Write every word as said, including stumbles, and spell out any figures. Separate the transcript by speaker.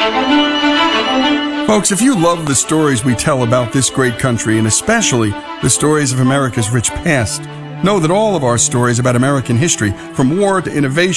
Speaker 1: Folks, if you love the stories we tell about this great country, and especially the stories of America's rich past, know that all of our stories about American history, from war to innovation,